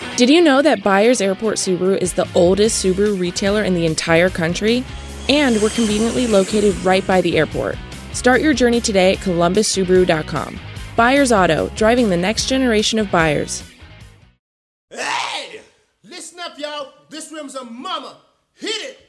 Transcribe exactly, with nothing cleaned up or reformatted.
Did you know that Byers Airport Subaru is the oldest Subaru retailer in the entire country? And we're conveniently located right by the airport. Start your journey today at columbus subaru dot com. Byers Auto, driving the next generation of buyers. Hey! Listen up, y'all. This rim's a mama. Hit it!